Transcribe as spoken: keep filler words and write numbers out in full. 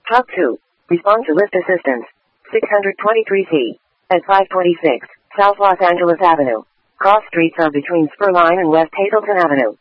Hub two. Respond to lift assistance. six twenty-three C. At five twenty-six, South Los Angeles Avenue. Cross streets are between Spur Line and West Hazleton Avenue.